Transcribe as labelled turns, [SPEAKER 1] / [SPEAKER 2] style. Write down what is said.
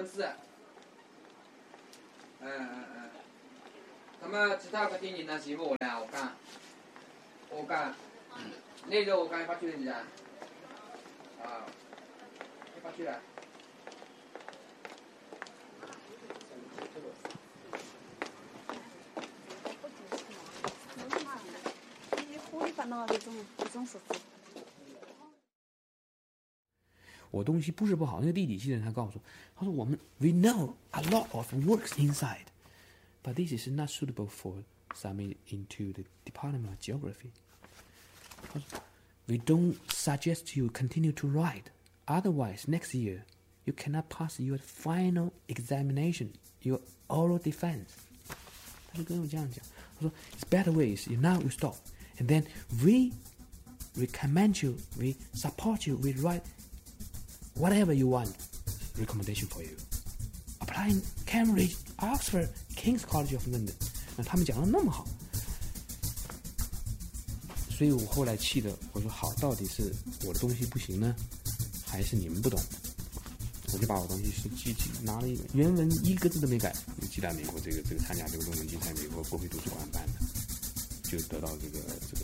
[SPEAKER 1] 文字。咁么其他搿点人呢，全部下来我讲，那个我讲100句了，你啊，100句了。
[SPEAKER 2] 我东西不是不好，那个地理系的人他告诉我，他说我们 we know a lot of works inside, but this is not suitable for submit into the Department of Geography. We don't suggest you continue to write, otherwise next year you cannot pass your final examination, your oral defense. 他就跟我这样讲，他说 it's better ways, you now you stop, and then we recommend you, we support you, we write whatever you want, recommendation for you. Applying Cambridge, Oxford, King's College of London. 那他们讲的那么好，所以我后来气的，我说好，到底是我的东西不行呢，还是你们不懂？我就把我东西是寄拿了一个原文一个字都没改，寄到美国这个参加这个论文竞赛，美国国会图书馆办的，就得到这个